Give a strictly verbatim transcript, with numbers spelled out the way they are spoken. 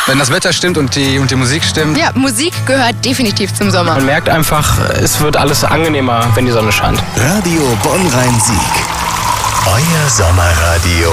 Wenn das Wetter stimmt und die, und die Musik stimmt. Ja, Musik gehört definitiv zum Sommer. Man merkt einfach, es wird alles angenehmer, wenn die Sonne scheint. Radio Bonn-Rhein-Sieg. Euer Sommerradio.